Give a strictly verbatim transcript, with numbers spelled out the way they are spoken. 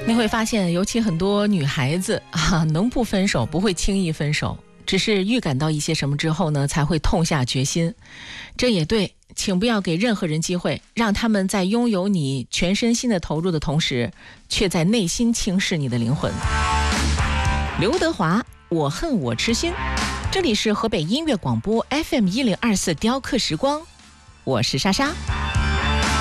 你会发现，尤其很多女孩子啊，能不分手不会轻易分手，只是预感到一些什么之后呢，才会痛下决心。这也对，请不要给任何人机会，让他们在拥有你全身心的投入的同时，却在内心轻视你的灵魂。刘德华，我恨我痴心。这里是河北音乐广播 F M 一零二四雕刻时光，我是莎莎。